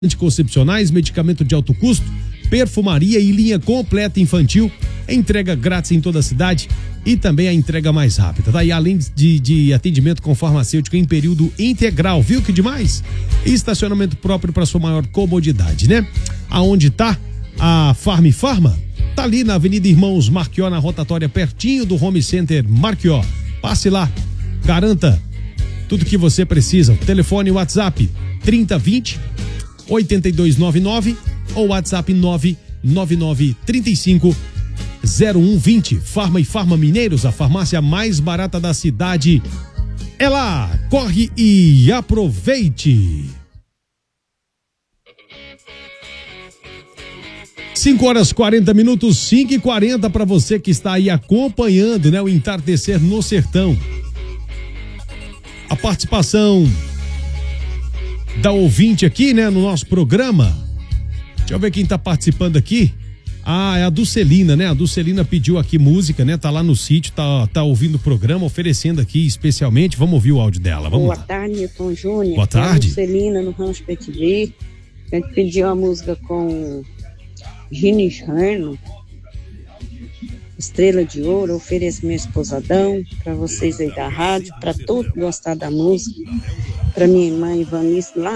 anticoncepcionais, medicamento de alto custo, perfumaria e linha completa infantil, entrega grátis em toda a cidade e também a entrega mais rápida, tá? E além de atendimento com farmacêutico em período integral, viu que demais? E estacionamento próprio para sua maior comodidade, né? Aonde tá a Farma? Tá ali na Avenida Irmãos Marquió, na rotatória, pertinho do Home Center Marquió. Passe lá, garanta tudo que você precisa. Telefone e WhatsApp 3020 8299 ou WhatsApp 99935 0120. Farma e Farma Mineiros, a farmácia mais barata da cidade. É lá, corre e aproveite. 5h40, 5h40 para você que está aí acompanhando, né, o entardecer no sertão. A participação da ouvinte aqui, né, no nosso programa. Deixa eu ver quem tá participando aqui. Ah, é a Dulcelina, né? A Dulcelina pediu aqui música, né? Tá lá no sítio, tá ouvindo o programa, oferecendo aqui especialmente. Vamos ouvir o áudio dela, vamos lá. Boa tarde, Nilton Júnior. Boa tarde. É a Dulcelina, no Rancho Petivi. A gente pediu a música com Gini Scherno, Estrela de Ouro. Ofereço meu esposadão para vocês aí da rádio, para todos gostar da música, para minha irmã Ivanice lá